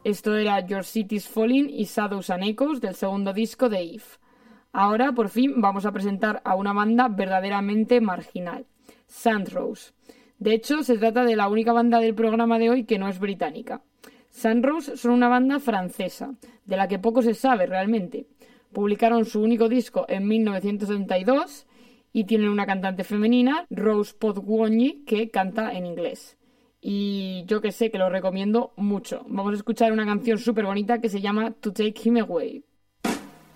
Esto era Your City's Falling y Shadows and Echoes del segundo disco de Eve. Ahora, por fin, vamos a presentar a una banda verdaderamente marginal, Sunrose. De hecho, se trata de la única banda del programa de hoy que no es británica. Sunrose son una banda francesa, de la que poco se sabe realmente. Publicaron su único disco en 1972 y tienen una cantante femenina, Rose Podgwonyi, que canta en inglés. Y yo que sé, que lo recomiendo mucho. Vamos a escuchar una canción súper bonita que se llama To Take Him Away.